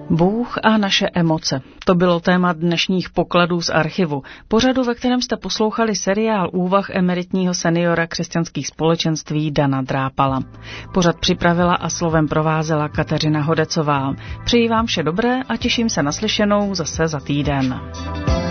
Bůh a naše emoce. To bylo téma dnešních pokladů z archivu. Pořadu, ve kterém jste poslouchali seriál úvah emeritního seniora křesťanských společenství Dana Drápala. Pořad připravila a slovem provázela Kateřina Hodecová. Přeji vám vše dobré a těším se na slyšenou zase za týden.